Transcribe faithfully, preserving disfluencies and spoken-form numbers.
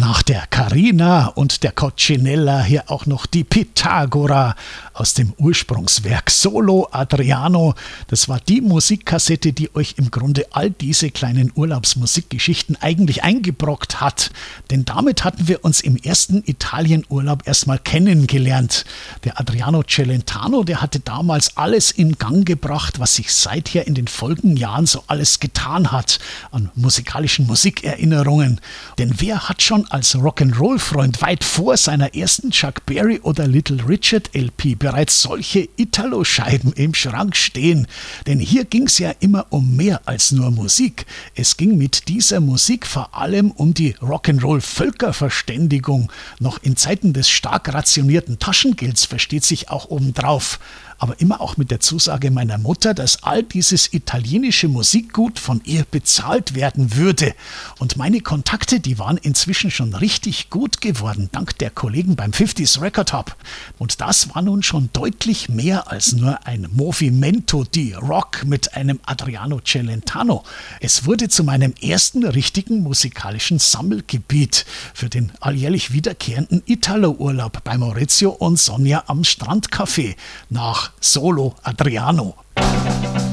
Nach der Carina und der Coccinella hier auch noch die Pitagora aus dem Ursprungswerk Solo Adriano. Das war die Musikkassette, die euch im Grunde all diese kleinen Urlaubsmusikgeschichten eigentlich eingebrockt hat. Denn damit hatten wir uns im ersten Italienurlaub erstmal kennengelernt. Der Adriano Celentano, der hatte damals alles in Gang gebracht, was sich seither in den folgenden Jahren so alles getan hat an musikalischen Musikerinnerungen. Denn wer hat schon als Rock'n'Roll-Freund weit vor seiner ersten Chuck Berry oder Little Richard L P bereits solche Italo-Scheiben im Schrank stehen? Denn hier ging es ja immer um mehr als nur Musik. Es ging mit dieser Musik vor allem um die Rock'n'Roll-Völkerverständigung. Noch in Zeiten des stark rationierten Taschengelds versteht sich auch obendrauf. Aber immer auch mit der Zusage meiner Mutter, dass all dieses italienische Musikgut von ihr bezahlt werden würde. Und meine Kontakte, die waren inzwischen schon richtig gut geworden, dank der Kollegen beim fünfziger Record Hub. Und das war nun schon deutlich mehr als nur ein Movimento di Rock mit einem Adriano Celentano. Es wurde zu meinem ersten richtigen musikalischen Sammelgebiet für den alljährlich wiederkehrenden Italo-Urlaub bei Maurizio und Sonja am Strandcafé nach Solo Adriano.